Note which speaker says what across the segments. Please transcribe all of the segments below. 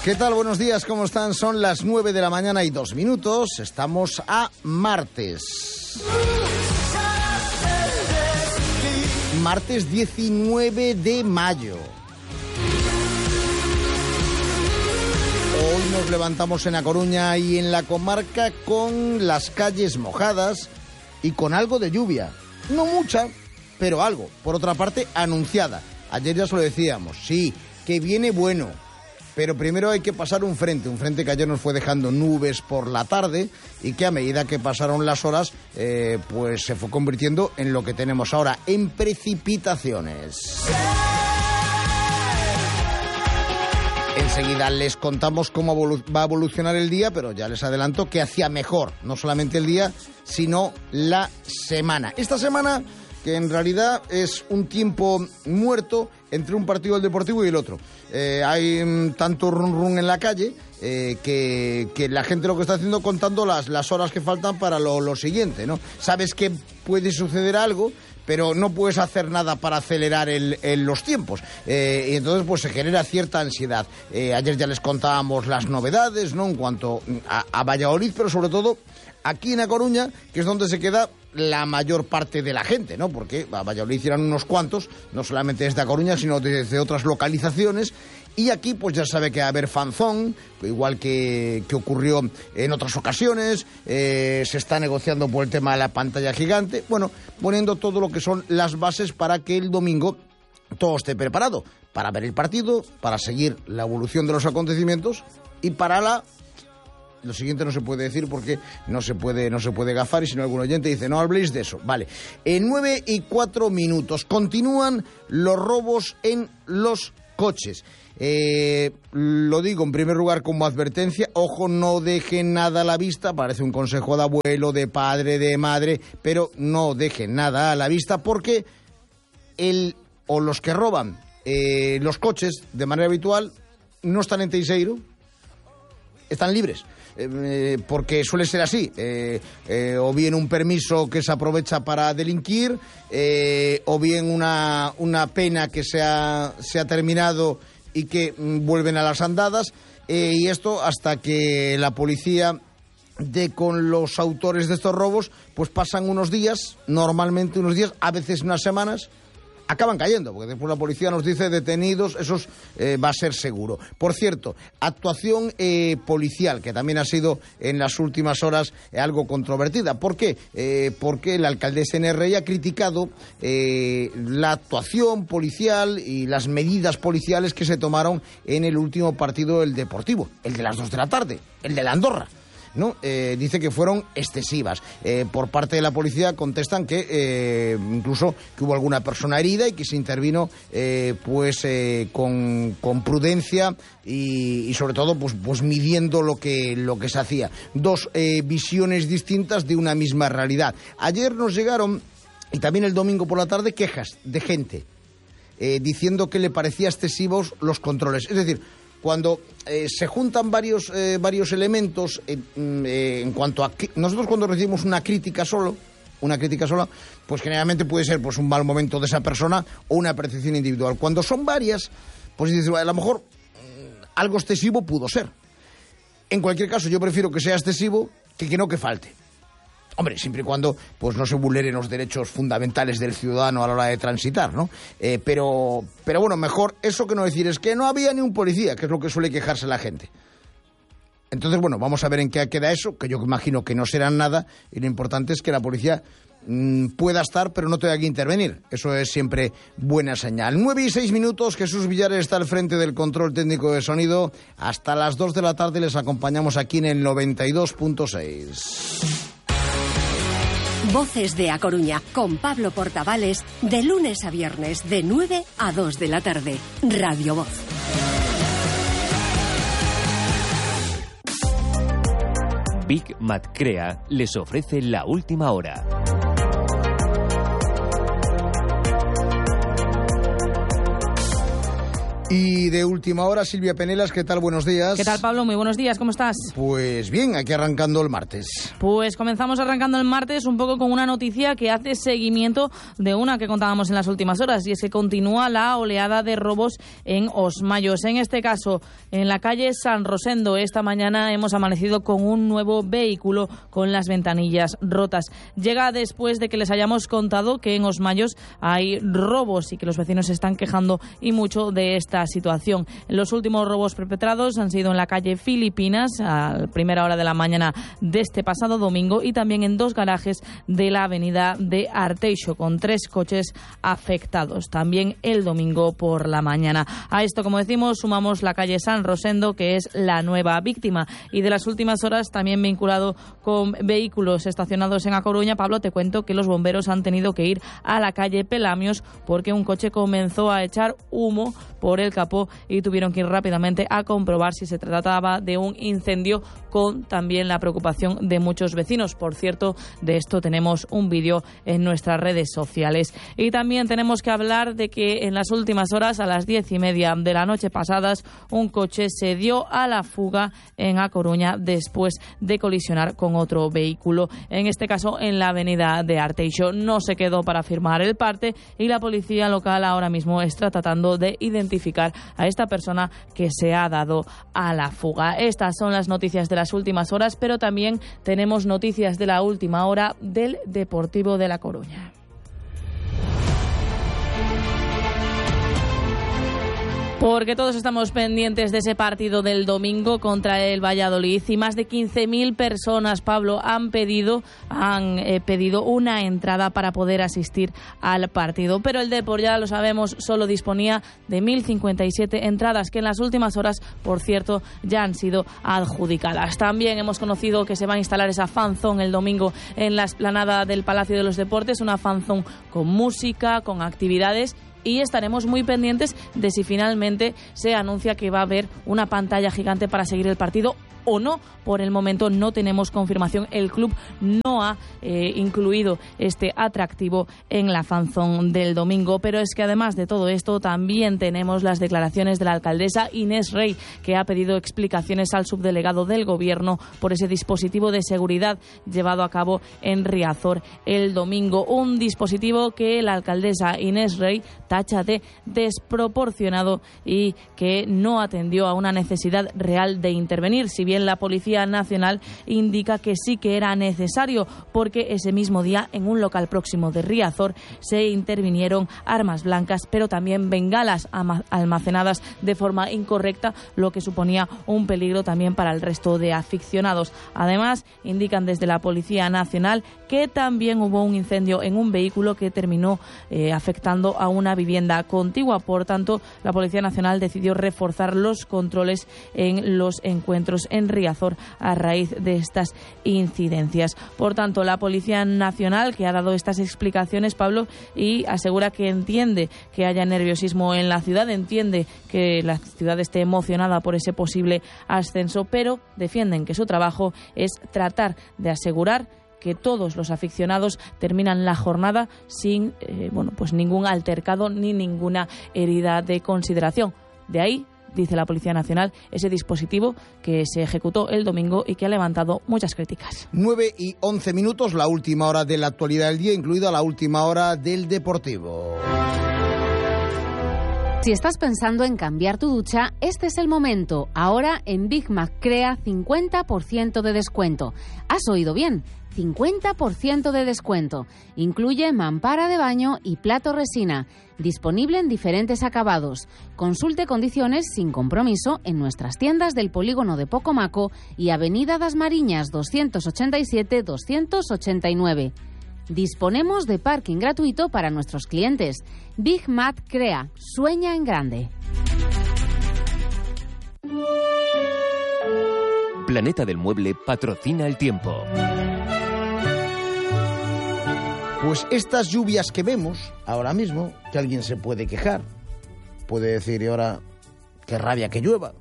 Speaker 1: ¿Qué tal? Buenos días, ¿cómo están? Son las 9 de la mañana y 2 minutos. Estamos a martes. Martes 19 de mayo. Hoy nos levantamos en A Coruña y en la comarca con las calles mojadas y con algo de lluvia. No mucha, pero algo. Por otra parte, anunciada. Ayer ya se lo decíamos, sí, que viene bueno. Pero primero hay que pasar un frente que ayer nos fue dejando nubes por la tarde y que a medida que pasaron las horas, pues se fue convirtiendo en lo que tenemos ahora, en precipitaciones. Enseguida les contamos cómo va a evolucionar el día, pero ya les adelanto que hacia mejor, no solamente el día, sino la semana. Esta semana, que en realidad es un tiempo muerto entre un partido del Deportivo y el otro. Hay tanto run en la calle que la gente lo que está haciendo contando las horas que faltan para lo siguiente, ¿no? Sabes que puede suceder algo, pero no puedes hacer nada para acelerar los tiempos. Y entonces pues se genera cierta ansiedad. Ayer ya les contábamos las novedades, ¿no?, en cuanto a Valladolid, pero sobre todo aquí en A Coruña, que es donde se queda la mayor parte de la gente, ¿no? Porque a Valladolid eran unos cuantos, no solamente desde A Coruña, sino desde otras localizaciones. Y aquí pues ya sabe que va a haber fanzón, igual que ocurrió en otras ocasiones. Se está negociando por el tema de la pantalla gigante. Bueno, poniendo todo lo que son las bases para que el domingo todo esté preparado para ver el partido, para seguir la evolución de los acontecimientos y para lo siguiente no se puede decir porque no se puede gafar, y si no algún oyente dice no habléis de eso. Vale, en 9 y 4 minutos continúan los robos en los coches. Lo digo en primer lugar como advertencia, ojo, no dejen nada a la vista, parece un consejo de abuelo, de padre, de madre, pero no dejen nada a la vista porque los que roban los coches de manera habitual no están en Teixeiro, están libres. Porque suele ser así, o bien un permiso que se aprovecha para delinquir, o bien una pena que se ha terminado y que vuelven a las andadas, y esto hasta que la policía dé con los autores de estos robos, pues pasan unos días, normalmente unos días, a veces unas semanas. Acaban cayendo, porque después la policía nos dice detenidos, esos va a ser seguro. Por cierto, actuación policial, que también ha sido en las últimas horas algo controvertida. ¿Por qué? Porque el alcalde SNR ha criticado la actuación policial y las medidas policiales que se tomaron en el último partido del Deportivo, el de las 2 de la tarde, el de la Andorra, ¿no? Dice que fueron excesivas. Por parte de la policía contestan que incluso que hubo alguna persona herida y que se intervino con prudencia y sobre todo pues midiendo lo que se hacía. Dos visiones distintas de una misma realidad. Ayer nos llegaron, y también el domingo por la tarde, quejas de gente diciendo que le parecía excesivos los controles. Es decir, cuando se juntan varios elementos en cuanto a nosotros, cuando recibimos una crítica sola, pues generalmente puede ser pues un mal momento de esa persona o una percepción individual. Cuando son varias, pues dices, a lo mejor algo excesivo pudo ser. En cualquier caso, yo prefiero que sea excesivo que no que falte. Hombre, siempre y cuando pues no se vulneren los derechos fundamentales del ciudadano a la hora de transitar, ¿no? Pero bueno, mejor eso que no decir es que no había ni un policía, que es lo que suele quejarse la gente. Entonces, bueno, vamos a ver en qué queda eso, que yo imagino que no serán nada, y lo importante es que la policía pueda estar, pero no tenga que intervenir. Eso es siempre buena señal. 9 y 6 minutos, Jesús Villares está al frente del control técnico de sonido. Hasta las 2 de la tarde les acompañamos aquí en el 92.6.
Speaker 2: Voces de A Coruña, con Pablo Portavales, de lunes a viernes, de 9 a 2 de la tarde. Radio Voz.
Speaker 3: Big Mat Crea les ofrece la última hora.
Speaker 1: Y de última hora, Silvia Penelas, ¿qué tal? Buenos días.
Speaker 4: ¿Qué tal, Pablo? Muy buenos días, ¿cómo estás?
Speaker 1: Pues bien, aquí arrancando el martes.
Speaker 4: Pues comenzamos arrancando el martes un poco con una noticia que hace seguimiento de una que contábamos en las últimas horas, y es que continúa la oleada de robos en Os Mayos. En este caso, en la calle San Rosendo, esta mañana hemos amanecido con un nuevo vehículo con las ventanillas rotas. Llega después de que les hayamos contado que en Os Mayos hay robos y que los vecinos se están quejando y mucho de esta situación. Los últimos robos perpetrados han sido en la calle Filipinas a primera hora de la mañana de este pasado domingo, y también en 2 garajes de la avenida de Arteixo, con 3 coches afectados también el domingo por la mañana. A esto, como decimos, sumamos la calle San Rosendo, que es la nueva víctima. Y de las últimas horas, también vinculado con vehículos estacionados en A Coruña, Pablo, te cuento que los bomberos han tenido que ir a la calle Pelamios porque un coche comenzó a echar humo por el capó y tuvieron que ir rápidamente a comprobar si se trataba de un incendio, con también la preocupación de muchos vecinos. Por cierto, de esto tenemos un vídeo en nuestras redes sociales. Y también tenemos que hablar de que en las últimas horas, a las 10:30 de la noche pasadas, un coche se dio a la fuga en A Coruña después de colisionar con otro vehículo, en este caso en la avenida de Arteixo. No se quedó para firmar el parte y la policía local ahora mismo está tratando de identificar a esta persona que se ha dado a la fuga. Estas son las noticias de las últimas horas, pero también tenemos noticias de la última hora del Deportivo de La Coruña. Porque todos estamos pendientes de ese partido del domingo contra el Valladolid, y más de 15.000 personas, Pablo, han pedido una entrada para poder asistir al partido. Pero el Depor, ya lo sabemos, solo disponía de 1.057 entradas, que en las últimas horas, por cierto, ya han sido adjudicadas. También hemos conocido que se va a instalar esa fanzone el domingo en la explanada del Palacio de los Deportes, una fanzone con música, con actividades. Y estaremos muy pendientes de si finalmente se anuncia que va a haber una pantalla gigante para seguir el partido o no. Por el momento no tenemos confirmación. El club no ha incluido este atractivo en la fanzone del domingo. Pero es que además de todo esto, también tenemos las declaraciones de la alcaldesa Inés Rey, que ha pedido explicaciones al subdelegado del Gobierno por ese dispositivo de seguridad llevado a cabo en Riazor el domingo. Un dispositivo que la alcaldesa Inés Rey tacha de desproporcionado y que no atendió a una necesidad real de intervenir, si bien la Policía Nacional indica que sí que era necesario, porque ese mismo día en un local próximo de Riazor se intervinieron armas blancas, pero también bengalas almacenadas de forma incorrecta, lo que suponía un peligro también para el resto de aficionados. Además, indican desde la Policía Nacional que también hubo un incendio en un vehículo que terminó afectando a una vivienda contigua. Por tanto, la Policía Nacional decidió reforzar los controles en los encuentros en Riazor a raíz de estas incidencias. Por tanto, la Policía Nacional, que ha dado estas explicaciones, Pablo, y asegura que entiende que haya nerviosismo en la ciudad, entiende que la ciudad esté emocionada por ese posible ascenso, pero defienden que su trabajo es tratar de asegurar que todos los aficionados terminan la jornada sin ningún altercado ni ninguna herida de consideración. De ahí, dice la Policía Nacional, ese dispositivo que se ejecutó el domingo y que ha levantado muchas críticas.
Speaker 1: 9:11, la última hora de la actualidad del día, incluida la última hora del Deportivo.
Speaker 5: Si estás pensando en cambiar tu ducha, este es el momento. Ahora en Big Mac Crea 50% de descuento. ¿Has oído bien? 50% de descuento. Incluye mampara de baño y plato resina. Disponible en diferentes acabados. Consulte condiciones sin compromiso en nuestras tiendas del polígono de Pocomaco y Avenida das Mariñas 287-289. Disponemos de parking gratuito para nuestros clientes. Big Mac Crea. Sueña en grande.
Speaker 3: Planeta del Mueble patrocina el tiempo.
Speaker 1: Pues estas lluvias que vemos ahora mismo, que alguien se puede quejar, puede decir, y ahora qué rabia que llueva.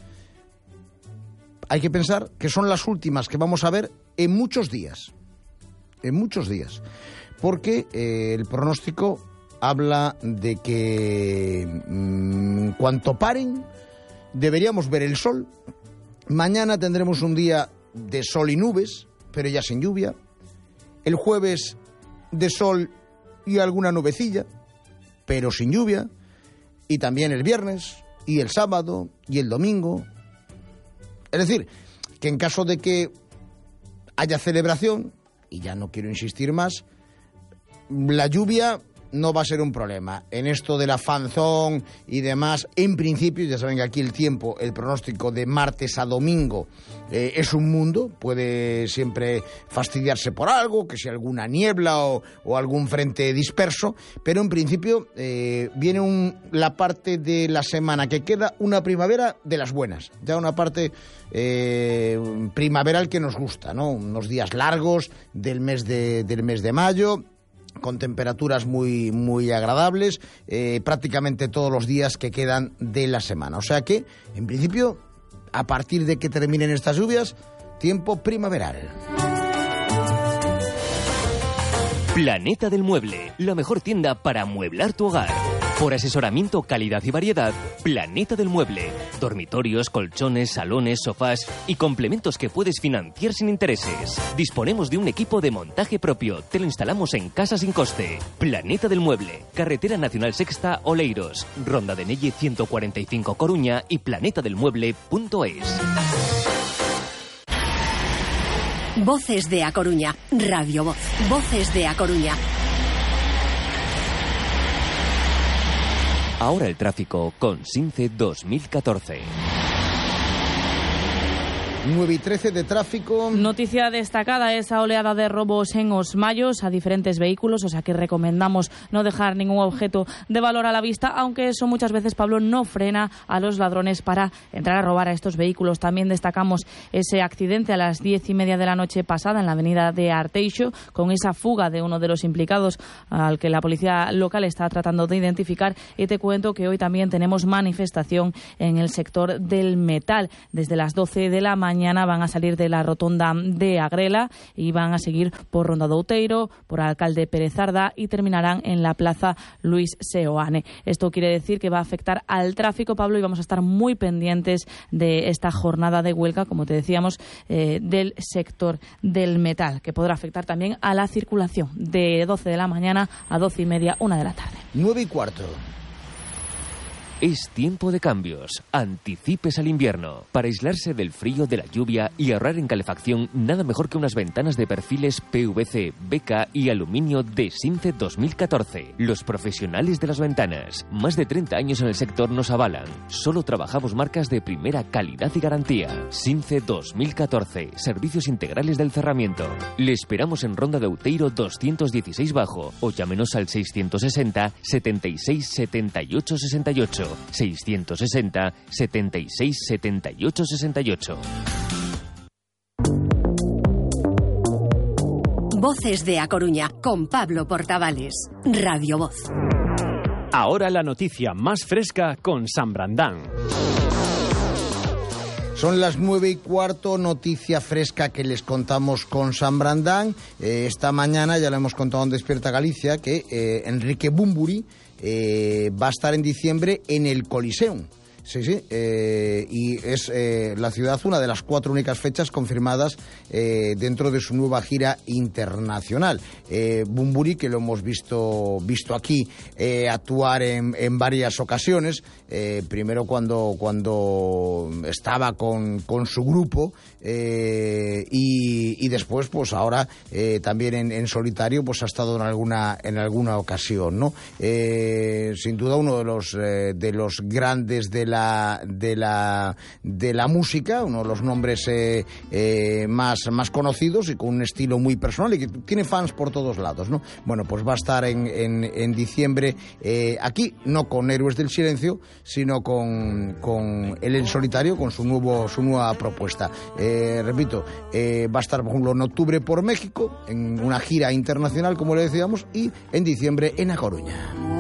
Speaker 1: Hay que pensar que son las últimas que vamos a ver en muchos días, porque el pronóstico habla de que en cuanto paren deberíamos ver el sol. Mañana tendremos un día de sol y nubes, pero ya sin lluvia. El jueves de sol y alguna nubecilla, pero sin lluvia. Y también el viernes y el sábado y el domingo. Es decir, que en caso de que haya celebración, y ya no quiero insistir más, la lluvia no va a ser un problema. En esto de la fanzón y demás, en principio, ya saben que aquí el tiempo, el pronóstico de martes a domingo es un mundo, puede siempre fastidiarse por algo, que sea alguna niebla o algún frente disperso, pero en principio viene la parte de la semana que queda, una primavera de las buenas, ya una parte primaveral que nos gusta, ¿no? Unos días largos del mes de mayo, con temperaturas muy, muy agradables, prácticamente todos los días que quedan de la semana. O sea que, en principio, a partir de que terminen estas lluvias, tiempo primaveral.
Speaker 3: Planeta del Mueble, la mejor tienda para amueblar tu hogar. Por asesoramiento, calidad y variedad, Planeta del Mueble. Dormitorios, colchones, salones, sofás y complementos que puedes financiar sin intereses. Disponemos de un equipo de montaje propio. Te lo instalamos en casa sin coste. Planeta del Mueble. Carretera Nacional Sexta, Oleiros. Ronda de Nelle 145 Coruña y planetadelmueble.es.
Speaker 2: Voces de A Coruña. Radio Voz. Voces de A Coruña.
Speaker 3: Ahora el tráfico con SINCE 2014.
Speaker 1: 9:13 de tráfico.
Speaker 4: Noticia destacada, esa oleada de robos en Os Mayos a diferentes vehículos, o sea que recomendamos no dejar ningún objeto de valor a la vista, aunque eso muchas veces, Pablo, no frena a los ladrones para entrar a robar a estos vehículos. También destacamos ese accidente a las 10:30 de la noche pasada en la avenida de Arteixo, con esa fuga de uno de los implicados al que la policía local está tratando de identificar. Y te cuento que hoy también tenemos manifestación en el sector del metal. Desde las 12 de la mañana van a salir de la rotonda de Agrela y van a seguir por Ronda do Outeiro, por Alcalde Pérez Arda y terminarán en la Plaza Luis Seoane. Esto quiere decir que va a afectar al tráfico, Pablo, y vamos a estar muy pendientes de esta jornada de huelga, como te decíamos, del sector del metal, que podrá afectar también a la circulación de 12 de la mañana a 12:30, 1 de la tarde.
Speaker 1: 9:15.
Speaker 3: Es tiempo de cambios. Anticipes al invierno. Para aislarse del frío, de la lluvia y ahorrar en calefacción, nada mejor que unas ventanas de perfiles PVC, BK y aluminio de SINCE 2014. Los profesionales de las ventanas. Más de 30 años en el sector nos avalan. Solo trabajamos marcas de primera calidad y garantía. SINCE 2014. Servicios integrales del cerramiento. Le esperamos en Ronda de Outeiro 216 bajo o llámenos al 660 76 78 68. 660 76 78 68.
Speaker 2: Voces de A Coruña con Pablo Portavales. Radio Voz.
Speaker 6: Ahora la noticia más fresca con San Brandán.
Speaker 1: Son las 9:15, noticia fresca que les contamos con San Brandán. Esta mañana ya lo hemos contado en Despierta Galicia que Enrique Bunbury va a estar en diciembre en el Coliseum. Sí, y es la ciudad una de las 4 únicas fechas confirmadas dentro de su nueva gira internacional. Bunbury, que lo hemos visto aquí actuar en varias ocasiones, primero cuando estaba con su grupo y después pues ahora también en solitario pues ha estado en alguna ocasión, ¿no? Sin duda uno de los grandes de la música, uno de los nombres más conocidos y con un estilo muy personal y que tiene fans por todos lados, ¿no? Bueno, pues va a estar en diciembre aquí, no con Héroes del Silencio, sino con él en solitario, con su nueva propuesta. Repito, va a estar, por ejemplo, en octubre por México, en una gira internacional, como le decíamos, y en diciembre en A Coruña.